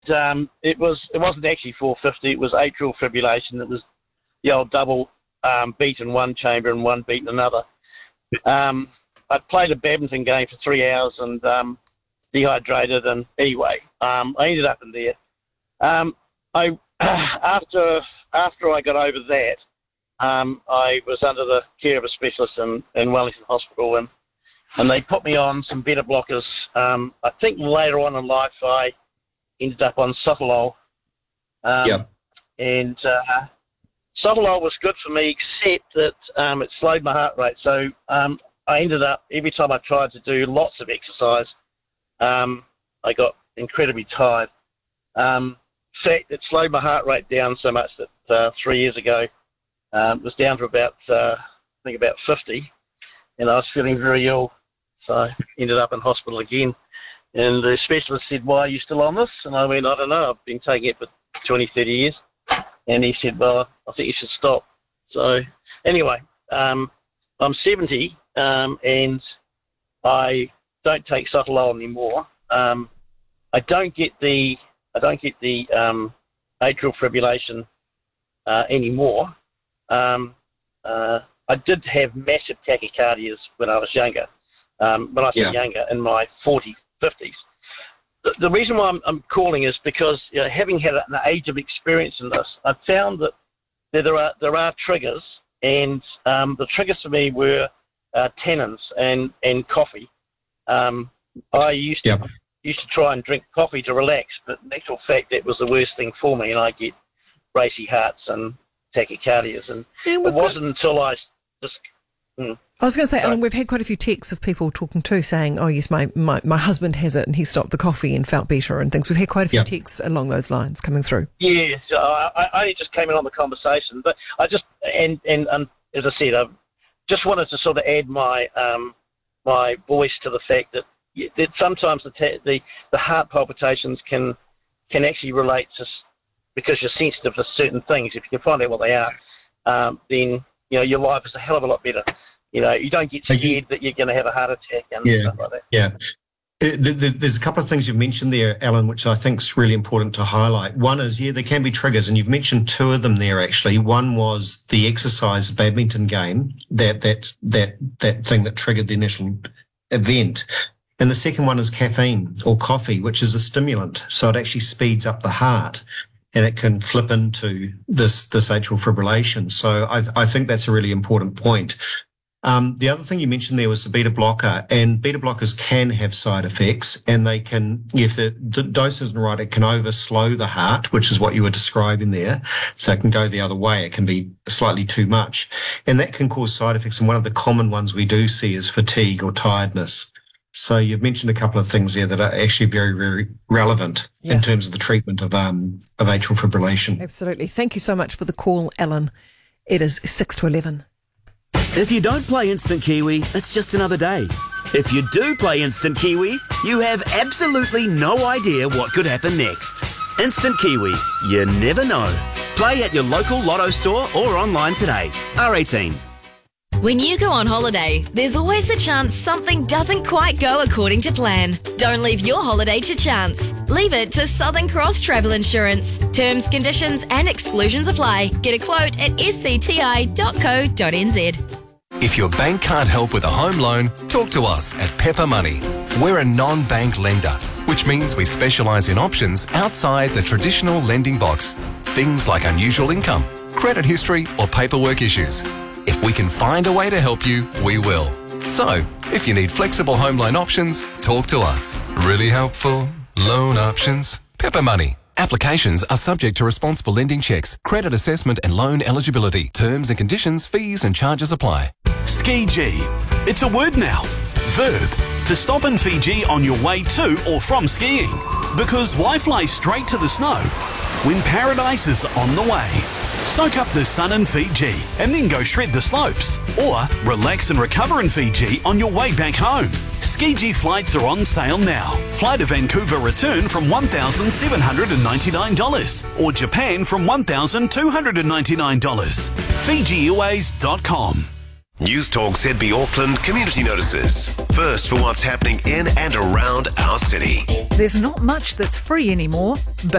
it wasn't actually 450. It was atrial fibrillation. It was the old double beat in one chamber and one beat in another. I played a badminton game for 3 hours and dehydrated. And anyway, I ended up in there. After I got over that, I was under the care of a specialist in Wellington Hospital, and they put me on some beta blockers. I think later on in life, I ended up on Sotalol. And Sotalol was good for me, except that it slowed my heart rate. So I ended up, every time I tried to do lots of exercise, I got incredibly tired. In fact, it slowed my heart rate down so much that 3 years ago, it was down to about 50, and I was feeling very ill. So I ended up in hospital again. And the specialist said, "Why are you still on this?" And I went, "I don't know. I've been taking it for 20, 30 years. And he said, "Well, I think you should stop." So anyway, I'm 70, and I don't take Sotalol anymore. I don't get the atrial fibrillation anymore. I did have massive tachycardias when I was younger. When I say younger, in my 40s, 50s. The reason why I'm calling is because, having had an age of experience in this, I've found that there are triggers, and the triggers for me were tannins and coffee. I used to try and drink coffee to relax, but in actual fact, that was the worst thing for me, and I get racy hearts and tachycardias, and it wasn't until I just... I was going to say, Alan, we've had quite a few texts of people talking too, saying, "Oh yes, my husband has it and he stopped the coffee and felt better," and things. We've had quite a few texts along those lines coming through. Yeah, so I only just came in on the conversation, but I just and as I said, I just wanted to sort of add my my voice to the fact that sometimes the heart palpitations can actually relate to, because you're sensitive to certain things. If you can find out what they are, then your life is a hell of a lot better. You don't get scared that you're going to have a heart attack and stuff like that. Yeah. There's a couple of things you've mentioned there, Alan, which I think is really important to highlight. One is, there can be triggers, and you've mentioned two of them there, actually. One was the exercise badminton game, that thing that triggered the initial event. And the second one is caffeine or coffee, which is a stimulant. So it actually speeds up the heart, and it can flip into this atrial fibrillation. So I think that's a really important point. The other thing you mentioned there was the beta blocker, and beta blockers can have side effects, and they can, if the dose isn't right, it can overslow the heart, which is what you were describing there. So it can go the other way. It can be slightly too much, and that can cause side effects. And one of the common ones we do see is fatigue or tiredness. So you've mentioned a couple of things there that are actually very, very relevant in terms of the treatment of atrial fibrillation. Absolutely. Thank you so much for the call, Alan. It is 6 to 11. If you don't play Instant Kiwi, it's just another day. If you do play Instant Kiwi, you have absolutely no idea what could happen next. Instant Kiwi, you never know. Play at your local Lotto store or online today. R18. When you go on holiday, there's always the chance something doesn't quite go according to plan. Don't leave your holiday to chance. Leave it to Southern Cross Travel Insurance. Terms, conditions and exclusions apply. Get a quote at scti.co.nz. If your bank can't help with a home loan, talk to us at Pepper Money. We're a non-bank lender, which means we specialise in options outside the traditional lending box. Things like unusual income, credit history or paperwork issues. If we can find a way to help you, we will. So, if you need flexible home loan options, talk to us. Really helpful loan options. Pepper Money. Applications are subject to responsible lending checks, credit assessment and loan eligibility. Terms and conditions, fees and charges apply. Ski G. It's a word now. Verb. To stop in Fiji on your way to or from skiing. Because why fly straight to the snow when paradise is on the way? Soak up the sun in Fiji and then go shred the slopes. Or relax and recover in Fiji on your way back home. Skiji flights are on sale now. Fly to Vancouver return from $1,799 or Japan from $1,299. FijiAirways.com. News Talk ZB Auckland community notices. First for what's happening in and around our city. There's not much that's free anymore, but